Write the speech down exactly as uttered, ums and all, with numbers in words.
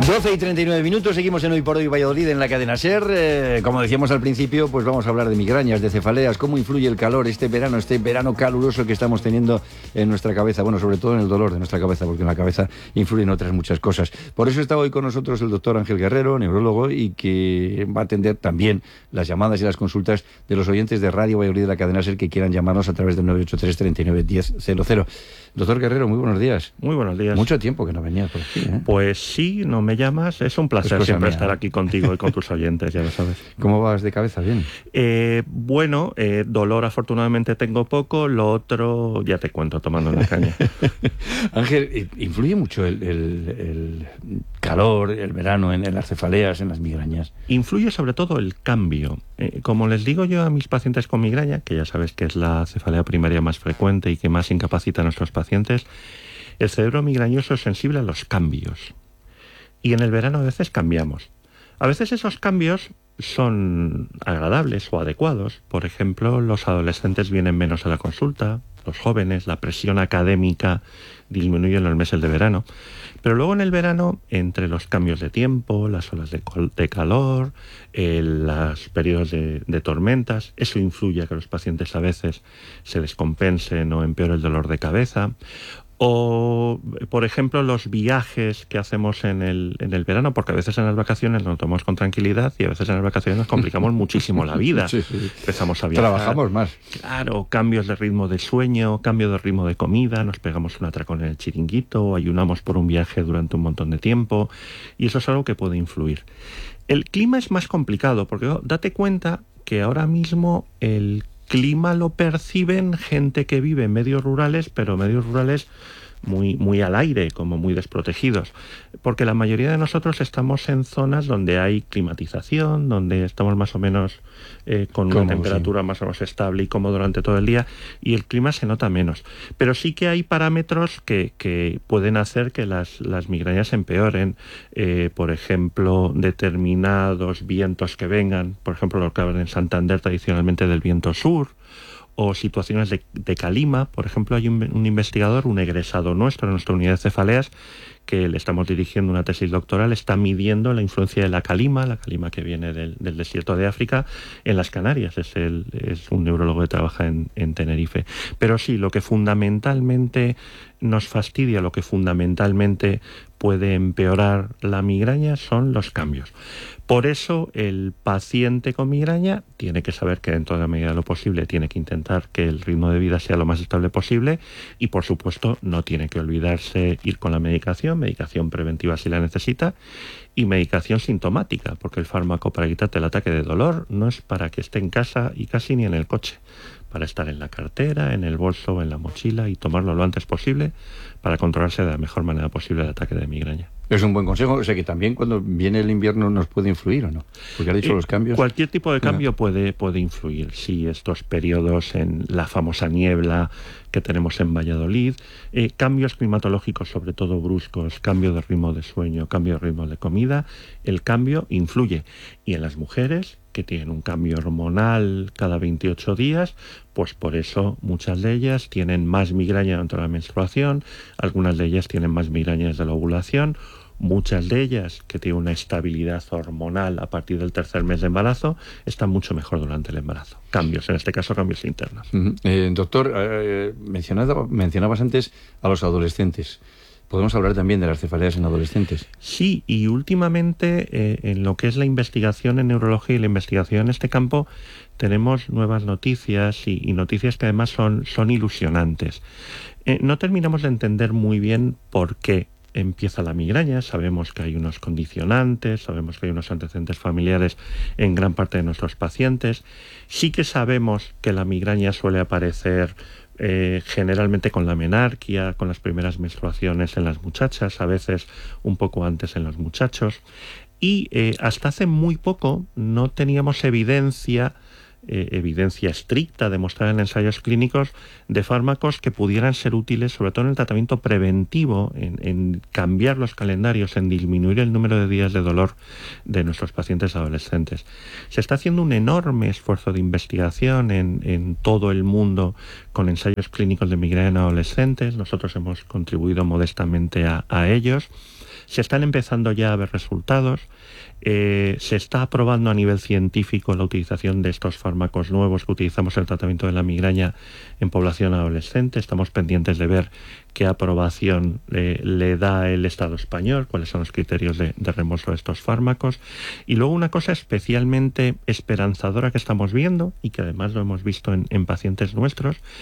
doce y treinta y nueve minutos, seguimos en Hoy por Hoy Valladolid en la cadena SER. Eh, como decíamos al principio, pues vamos a hablar de migrañas, de cefaleas, cómo influye el calor este verano, este verano caluroso que estamos teniendo en nuestra cabeza. Bueno, sobre todo en el dolor de nuestra cabeza, porque en la cabeza influyen otras muchas cosas. Por eso está hoy con nosotros el doctor Ángel Guerrero, neurólogo, y que va a atender también las llamadas y las consultas de los oyentes de Radio Valladolid de la cadena SER que quieran llamarnos a través del nueve ocho tres, treinta y nueve, diez cero cero. Doctor Guerrero, muy buenos días. Muy buenos días. Mucho tiempo que no venías por aquí, ¿eh? Pues sí, no me llamas. Es un placer Pues siempre mía. estar aquí contigo y con tus oyentes, ya lo sabes. ¿Cómo vas de cabeza? ¿Bien? Eh, bueno, eh, dolor afortunadamente tengo poco, lo otro ya te cuento tomando una caña. Ángel, ¿influye mucho el, el, el calor, el verano en, en las cefaleas, en las migrañas? Influye sobre todo el cambio. Eh, como les digo yo a mis pacientes con migraña, que ya sabes que es la cefalea primaria más frecuente y que más incapacita a nuestros pacientes, el cerebro migrañoso es sensible a los cambios. Y en el verano a veces cambiamos. A veces esos cambios son agradables o adecuados. Por ejemplo, los adolescentes vienen menos a la consulta, los jóvenes, la presión académica disminuye en los meses de verano. Pero luego en el verano, entre los cambios de tiempo, las olas de, de calor, eh, los periodos de, de tormentas, eso influye a que los pacientes a veces se descompensen o empeore el dolor de cabeza. O, por ejemplo, los viajes que hacemos en el, en el verano, porque a veces en las vacaciones nos tomamos con tranquilidad y a veces en las vacaciones nos complicamos muchísimo la vida. Sí, sí. Empezamos a viajar. Trabajamos más. Claro, cambios de ritmo de sueño, cambio de ritmo de comida, nos pegamos un atracón en el chiringuito, o ayunamos por un viaje durante un montón de tiempo, y eso es algo que puede influir. El clima es más complicado, porque oh, date cuenta que ahora mismo el clima lo perciben gente que vive en medios rurales, pero medios rurales muy, muy al aire, como muy desprotegidos. Porque la mayoría de nosotros estamos en zonas donde hay climatización, donde estamos más o menos eh, con una temperatura sí. más o menos estable y cómodo durante todo el día, y el clima se nota menos. Pero sí que hay parámetros que, que pueden hacer que las, las migrañas empeoren. Eh, por ejemplo, determinados vientos que vengan, por ejemplo, lo que hablan en Santander tradicionalmente del viento sur, o situaciones de, de calima. Por ejemplo, hay un, un investigador, un egresado nuestro, en nuestra unidad de cefaleas, que le estamos dirigiendo una tesis doctoral, está midiendo la influencia de la calima, la calima que viene del, del desierto de África, en las Canarias. Es, el, es un neurólogo que trabaja en, en Tenerife. Pero sí, lo que fundamentalmente nos fastidia, lo que fundamentalmente puede empeorar la migraña son los cambios. Por eso el paciente con migraña tiene que saber que dentro de la medida de lo posible tiene que intentar que el ritmo de vida sea lo más estable posible y, por supuesto, no tiene que olvidarse ir con la medicación, medicación preventiva si la necesita, y medicación sintomática, porque el fármaco para quitarte el ataque de dolor no es para que esté en casa y casi ni en el coche, para estar en la cartera, en el bolso o en la mochila y tomarlo lo antes posible para controlarse de la mejor manera posible el ataque de migraña. Es un buen consejo, o sea que también cuando viene el invierno nos puede influir, ¿o no? Porque ha dicho eh, los cambios. Cualquier tipo de cambio puede, puede influir, sí, estos periodos en la famosa niebla que tenemos en Valladolid, eh, cambios climatológicos sobre todo bruscos, cambio de ritmo de sueño, cambio de ritmo de comida, el cambio influye. Y en las mujeres, que tienen un cambio hormonal cada veintiocho días, pues por eso muchas de ellas tienen más migraña durante la menstruación, algunas de ellas tienen más migraña desde la ovulación, muchas de ellas que tienen una estabilidad hormonal a partir del tercer mes de embarazo están mucho mejor durante el embarazo. Cambios, en este caso cambios internos. Uh-huh. eh, doctor, eh, mencionaba, mencionabas antes a los adolescentes. ¿Podemos hablar también de las cefaleas en adolescentes? Sí, y últimamente eh, en lo que es la investigación en neurología y la investigación en este campo tenemos nuevas noticias y, y noticias que además son, son ilusionantes. Eh, no terminamos de entender muy bien por qué empieza la migraña. Sabemos que hay unos condicionantes, sabemos que hay unos antecedentes familiares en gran parte de nuestros pacientes. Sí que sabemos que la migraña suele aparecer Eh, generalmente con la menarquia, con las primeras menstruaciones en las muchachas, a veces un poco antes en los muchachos. Y eh, hasta hace muy poco no teníamos evidencia eh, evidencia estricta demostrada en ensayos clínicos de fármacos que pudieran ser útiles, sobre todo en el tratamiento preventivo, en, en cambiar los calendarios, en disminuir el número de días de dolor de nuestros pacientes adolescentes. Se está haciendo un enorme esfuerzo de investigación en, en todo el mundo con ensayos clínicos de migraña en adolescentes. Nosotros hemos contribuido modestamente a, a ellos. Se están empezando ya a ver resultados. Eh, se está aprobando a nivel científico la utilización de estos fármacos nuevos que utilizamos en el tratamiento de la migraña en población adolescente. Estamos pendientes de ver qué aprobación eh, le da el Estado español, cuáles son los criterios de, de reembolso de estos fármacos. Y luego una cosa especialmente esperanzadora que estamos viendo, y que además lo hemos visto en, en pacientes nuestros,